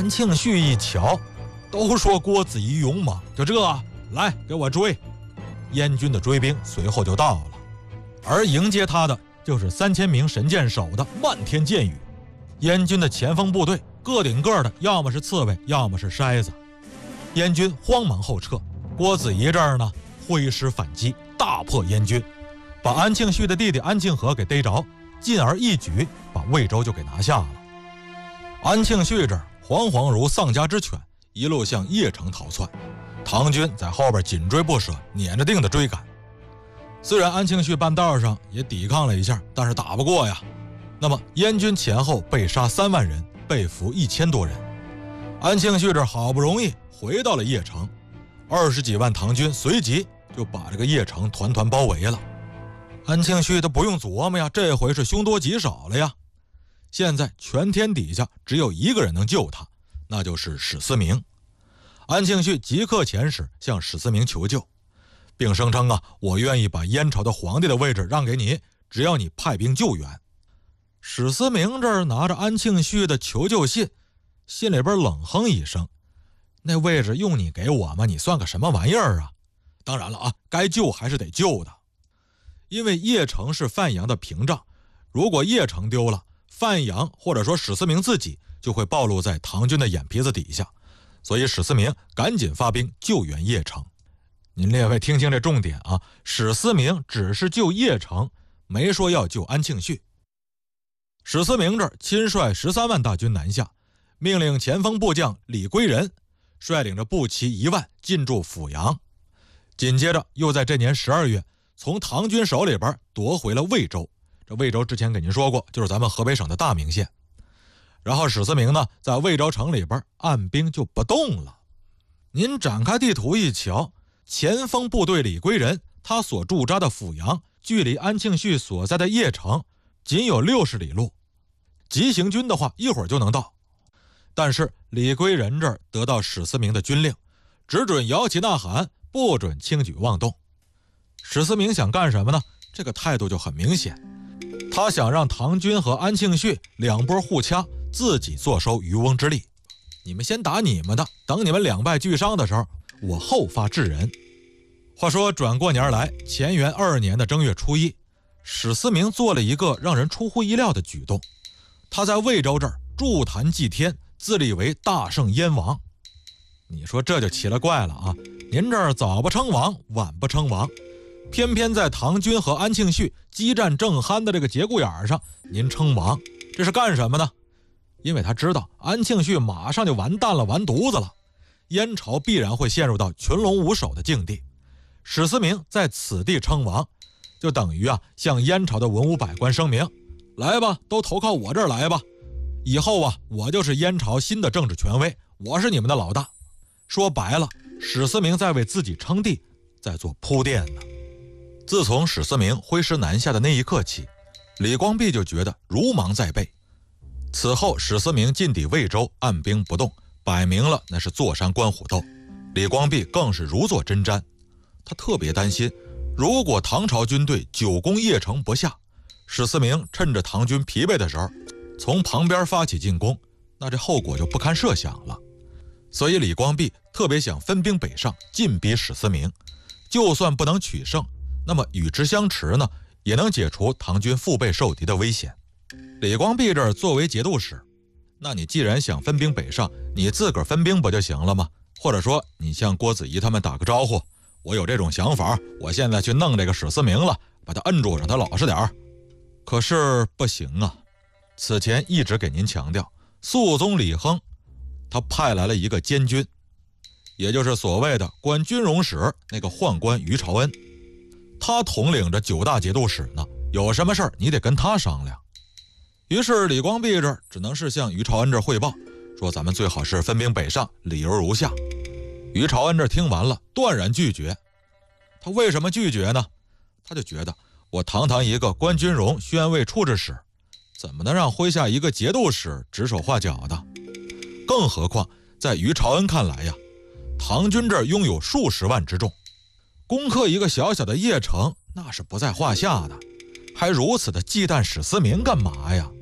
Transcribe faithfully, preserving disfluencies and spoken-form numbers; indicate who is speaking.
Speaker 1: 安庆绪一瞧，都说郭子仪勇猛，就这，来给我追！燕军的追兵随后就到了，而迎接他的就是三千名神箭手的漫天箭雨。燕军的前锋部队个顶个的，要么是刺猬，要么是筛子。燕军慌忙后撤，郭子仪这儿呢挥师反击，大破燕军，把安庆绪的弟弟安庆和给逮着，进而一举把魏州就给拿下了。安庆绪这儿惶惶如丧家之犬，一路向邺城逃窜，唐军在后边紧追不舍，撵着腚的追赶。虽然安庆绪半道上也抵抗了一下，但是打不过呀。那么燕军前后被杀三万人，被俘一千多人。安庆绪这好不容易回到了邺城，二十几万唐军随即就把这个邺城团团包围了。安庆绪他不用琢磨呀，这回是凶多吉少了呀。现在全天底下只有一个人能救他，那就是史思明。安庆绪即刻遣使向史思明求救，并声称啊，我愿意把燕朝的皇帝的位置让给你，只要你派兵救援。史思明这儿拿着安庆绪的求救信，心里边冷哼一声，那位置用你给我吗？你算个什么玩意儿啊？当然了啊，该救还是得救的，因为邺城是范阳的屏障，如果邺城丢了，范阳或者说史思明自己就会暴露在唐军的眼皮子底下，所以史思明赶紧发兵救援邺城。您列位听清这重点啊，史思明只是救邺城，没说要救安庆绪。史思明这儿亲率十三万大军南下，命令前锋部将李归仁率领着步骑一万进驻阜阳，紧接着又在这年十二月从唐军手里边夺回了魏州。这魏州之前给您说过，就是咱们河北省的大名县。然后史思明呢，在魏州城里边按兵就不动了。您展开地图一瞧，前锋部队李归仁他所驻扎的阜阳，距离安庆绪所在的邺城仅有六十里路，急行军的话一会儿就能到。但是李归仁这儿得到史思明的军令，只准摇旗呐喊，不准轻举妄动。史思明想干什么呢？这个态度就很明显，他想让唐军和安庆绪两波互掐，自己坐收渔翁之利。你们先打你们的，等你们两败俱伤的时候，我后发制人。话说转过年来，乾元二年的正月初一，史思明做了一个让人出乎意料的举动，他在魏州这儿筑坛祭天，自立为大圣燕王。你说这就奇了怪了啊！您这儿早不称王，晚不称王，偏偏在唐军和安庆绪激战正酣的这个节骨眼上，您称王，这是干什么呢？因为他知道安庆绪马上就完蛋了，完犊子了，燕朝必然会陷入到群龙无首的境地。史思明在此地称王，就等于啊向燕朝的文武百官声明，来吧，都投靠我这儿来吧，以后啊我就是燕朝新的政治权威，我是你们的老大。说白了，史思明在为自己称帝在做铺垫呢。自从史思明挥师南下的那一刻起，李光弼就觉得如芒在背。此后史思明进抵魏州，按兵不动，摆明了那是坐山观虎斗。李光弼更是如坐针毡，他特别担心，如果唐朝军队久攻邺城不下，史思明趁着唐军疲惫的时候从旁边发起进攻，那这后果就不堪设想了。所以李光弼特别想分兵北上，进逼史思明，就算不能取胜，那么与之相持呢，也能解除唐军腹背受敌的危险。李光弼这儿作为节度使，那你既然想分兵北上，你自个儿分兵不就行了吗？或者说你向郭子仪他们打个招呼，我有这种想法，我现在去弄这个史思明了，把他摁住，让他老实点儿。可是不行啊，此前一直给您强调，肃宗李亨他派来了一个监军，也就是所谓的管军容使那个宦官于朝恩，他统领着九大节度使呢，有什么事儿你得跟他商量。于是李光弼这儿只能是向于朝恩这儿汇报，说咱们最好是分兵北上，理由如下。于朝恩这儿听完了断然拒绝。他为什么拒绝呢？他就觉得我堂堂一个关军容宣慰处置使，怎么能让麾下一个节度使指手画脚的？更何况在于朝恩看来呀，唐军这儿拥有数十万之众，攻克一个小小的邺城那是不在话下的，还如此的忌惮史思明干嘛呀？